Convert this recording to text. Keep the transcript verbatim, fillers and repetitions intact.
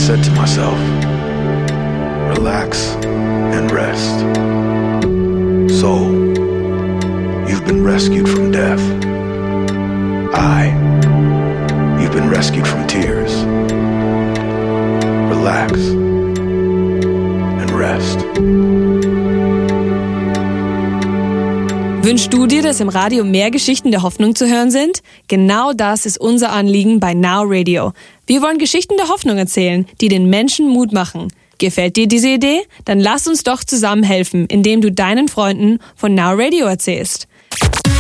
said to myself, relax and rest. Soul, you've been rescued from death. Eye, you've been rescued from tears. Relax and rest. Wünschst du dir, dass im Radio mehr Geschichten der Hoffnung zu hören sind? Genau das ist unser Anliegen bei Now Radio. Wir wollen Geschichten der Hoffnung erzählen, die den Menschen Mut machen. Gefällt dir diese Idee? Dann lass uns doch zusammen helfen, indem du deinen Freunden von Now Radio erzählst.